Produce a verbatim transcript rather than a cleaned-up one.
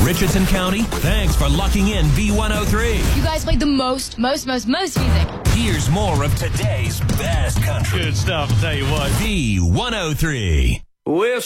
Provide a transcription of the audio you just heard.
Richardson County, thanks for locking in B one oh three. You guys played the most, most, most, most music. Here's more of today's best country. Good stuff, I'll tell you what. B one oh three. Well,